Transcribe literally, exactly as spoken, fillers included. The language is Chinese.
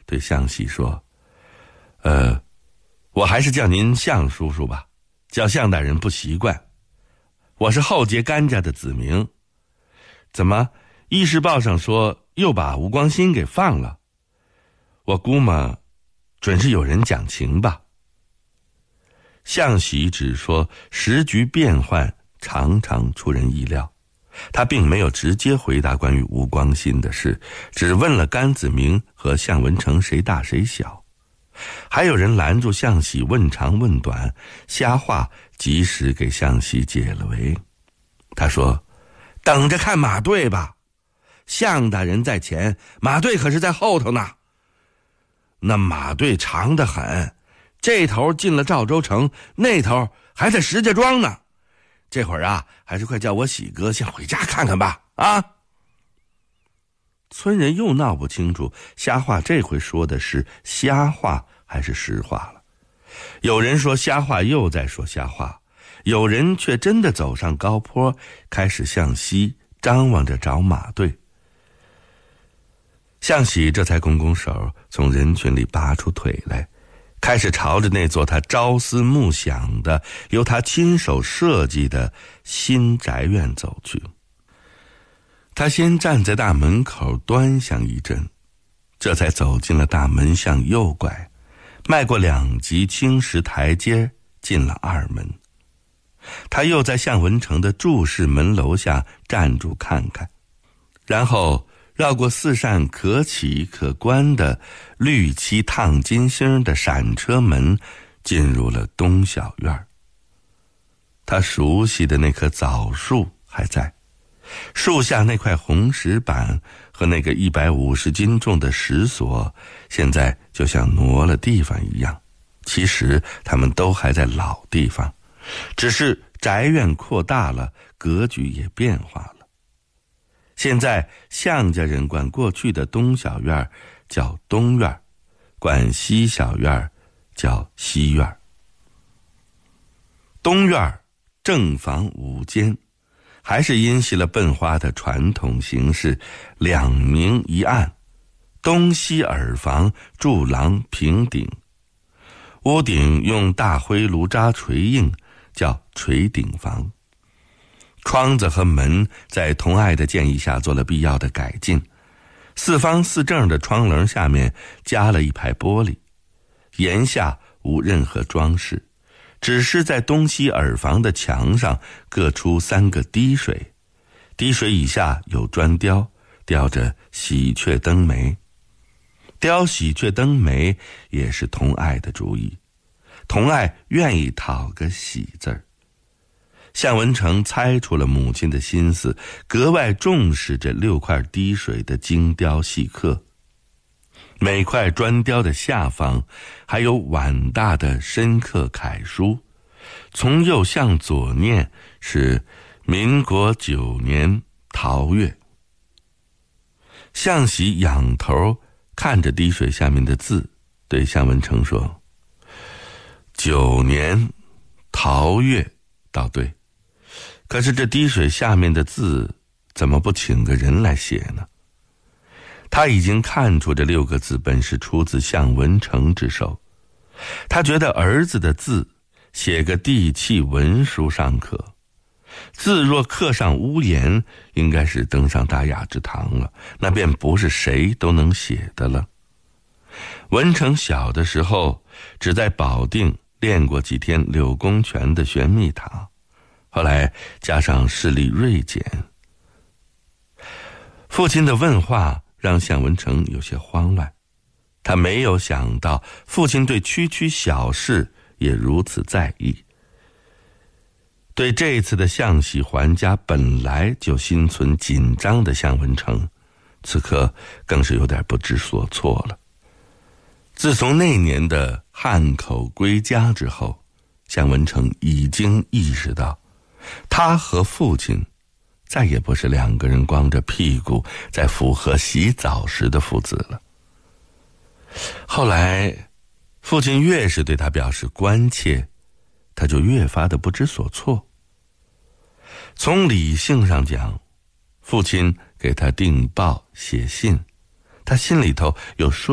对向喜说：“呃，我还是叫您向叔叔吧，叫向大人不习惯。我是后结甘家的子明，怎么议事报上说又把吴光新给放了？我估摸准是有人讲情吧。”向喜只说时局变幻，常常出人意料，他并没有直接回答关于吴光新的事，只问了甘子明和向文成谁大谁小。还有人拦住向喜问长问短，瞎话及时给向喜解了围。他说：“等着看马队吧，向大人在前，马队可是在后头呢。那马队长得很，这头进了赵州城，那头还在石家庄呢。这会儿啊，还是快叫我喜哥先回家看看吧。啊！”村人又闹不清楚瞎话这回说的是瞎话还是实话了。有人说瞎话又在说瞎话，有人却真的走上高坡，开始向西张望着找马队。向喜这才拱拱手，从人群里拔出腿来，开始朝着那座他朝思暮想的、由他亲手设计的新宅院走去。他先站在大门口端详一阵，这才走进了大门，向右拐，迈过两级青石台阶，进了二门。他又在向文成的注释门楼下站住看看，然后绕过四扇可起可关的绿漆烫金星的闪车门，进入了东小院。他熟悉的那棵枣树还在，树下那块红石板和那个一百五十斤重的石锁，现在就像挪了地方一样。其实他们都还在老地方，只是宅院扩大了，格局也变化了。现在向家人管过去的东小院叫东院，管西小院叫西院。东院正房五间，还是因袭了笨花的传统形式，两明一暗，东西耳房，柱廊平顶。屋顶用大灰炉渣锤硬，叫锤顶房。窗子和门在童爱的建议下做了必要的改进，四方四正的窗棱下面加了一排玻璃，檐下无任何装饰，只是在东西耳房的墙上各出三个滴水，滴水以下有砖雕，雕着喜鹊登梅。雕喜鹊登梅也是童爱的主意，童爱愿意讨个喜字儿。向文成猜出了母亲的心思，格外重视这六块滴水的精雕细刻。每块砖雕的下方还有碗大的深刻楷书，从右向左念是民国九年陶月。向喜仰头看着滴水下面的字，对向文成说：“九年陶月倒对，可是这滴水下面的字怎么不请个人来写呢？”他已经看出这六个字本是出自向文成之手，他觉得儿子的字写个地气文书尚可，字若刻上屋檐，应该是登上大雅之堂了，那便不是谁都能写的了。文成小的时候只在保定练过几天柳公权的玄秘塔，后来加上视力锐减。父亲的问话让向文成有些慌乱，他没有想到父亲对区区小事也如此在意。对这次的向喜还家本来就心存紧张的向文成，此刻更是有点不知所措了。自从那年的汉口归家之后，向文成已经意识到，他和父亲再也不是两个人光着屁股在府河洗澡时的父子了。后来父亲越是对他表示关切，他就越发的不知所措。从理性上讲，父亲给他订报写信，他心里头有说